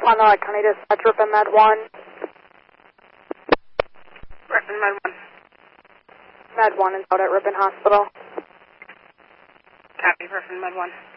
On the County Dispatch, Ripon Med 1. Ripon Med 1. Med 1 is out at Ripon Hospital. Copy, Ripon Med 1.